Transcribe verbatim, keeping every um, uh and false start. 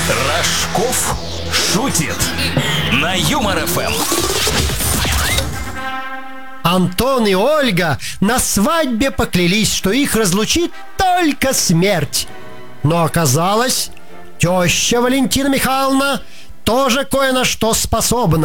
Рожков шутит на Юмор эф эм. Антон и Ольга на свадьбе поклялись, что их разлучит только смерть. Но оказалось, теща Валентина Михайловна тоже кое на что способна.